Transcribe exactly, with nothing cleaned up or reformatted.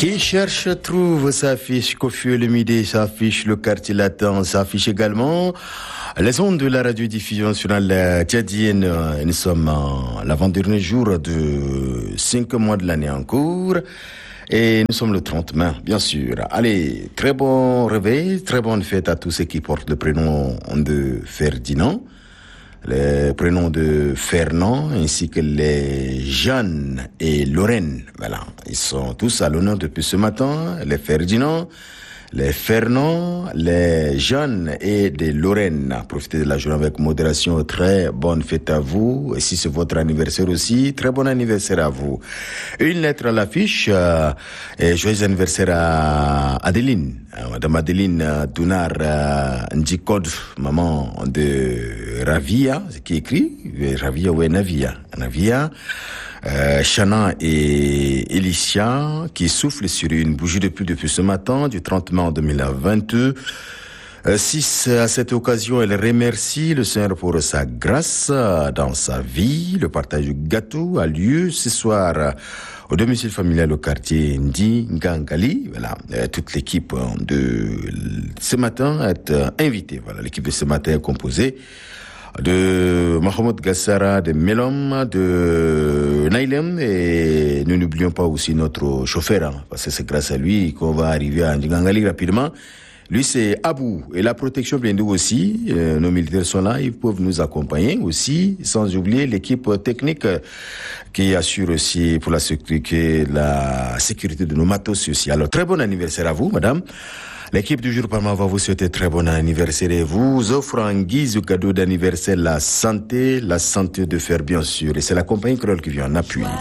Qui cherche trouve, s'affiche Kofi le midi, s'affiche le quartier latin, s'affiche également les ondes de la radiodiffusion nationale tchadienne. Nous sommes à l'avant-dernier jour de cinq mois de l'année en cours. Et nous sommes le trente mai, bien sûr. Allez, très bon réveil, très bonne fête à tous ceux qui portent le prénom de Ferdinand, les prénoms de Fernand, ainsi que les Jeanne et Lorraine. Voilà, ils sont tous à l'honneur depuis ce matin, les Ferdinand, les Fernand, les Jeanne et des Lorraine. Profitez de la journée avec modération. Très bonne fête à vous. Et si c'est votre anniversaire aussi, très bon anniversaire à vous. Une lettre à l'affiche. Euh, et joyeux anniversaire à Adeline. Euh, Madame Adeline euh, Dounar euh, Ndjikod, maman de Ravia, qui écrit Ravia ou Navia. Navia. Euh, Chana et Elicia qui soufflent sur une bougie depuis depuis ce matin du trente mai deux mille vingt-deux. Euh, six à cette occasion, elle remercie le Seigneur pour sa grâce dans sa vie. Le partage du gâteau a lieu ce soir au domicile familial au quartier Ndi Ngangali. Voilà, euh, toute l'équipe de ce matin est invitée. Voilà, l'équipe de ce matin est composée de Mohamed Gassara, de Melom, de Nailem, et nous n'oublions pas aussi notre chauffeur, hein, parce que c'est grâce à lui qu'on va arriver à Ngangali rapidement. Lui, c'est Abou. Et la protection vient d'où aussi. Euh, nos militaires sont là, ils peuvent nous accompagner aussi, sans oublier l'équipe technique euh, qui assure aussi pour la sécurité, la sécurité de nos matos aussi. Alors, très bon anniversaire à vous, madame. L'équipe du jour par moi va vous souhaiter très bon anniversaire et vous offre en guise de cadeau d'anniversaire la santé, la santé de fer bien sûr. Et c'est la compagnie Créole qui vient en appui.